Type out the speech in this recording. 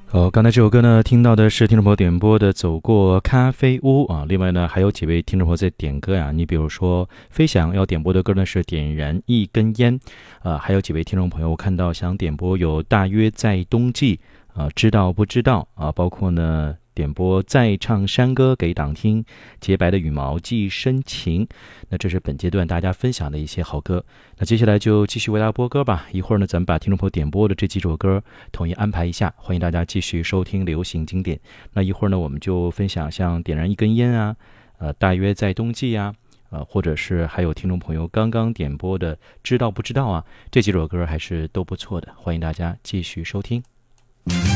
刚才这首歌呢，听到的是听众朋友点播的《走过咖啡屋》啊。另外呢，还有几位听众朋友在点歌呀。你比如说，飞翔要点播的歌呢是《点燃一根烟》，还有几位听众朋友，我看到想点播有《大约在冬季》知道不知道啊，包括呢点播再唱山歌给党听，洁白的羽毛寄深情。那这是本阶段大家分享的一些好歌。那接下来就继续为大家播歌吧。一会儿呢，咱们把听众朋友点播的这几首歌统一安排一下，欢迎大家继续收听流行经典。那一会儿呢，我们就分享像点燃一根烟啊，大约在冬季啊，或者是还有听众朋友刚刚点播的知道不知道啊，这几首歌还是都不错的，欢迎大家继续收听。